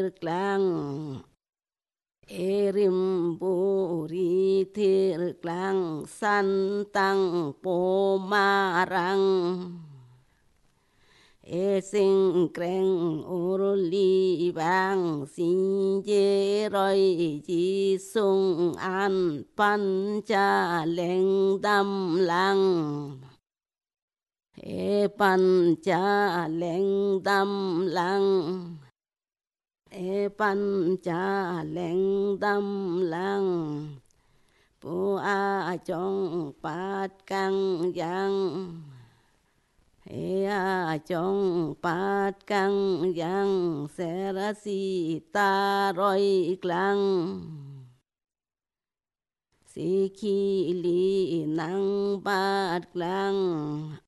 klang erim buri thir klang san tăng po ma rang e sinh kreng urli bang sin je roi ji sung an pan cha leng dam lang e pan cha leng dam lang e pan cha leng dam lang pu a chong pat kang yang e a chong pat kang yang se ra si ta roi klang si khi li nang pat klang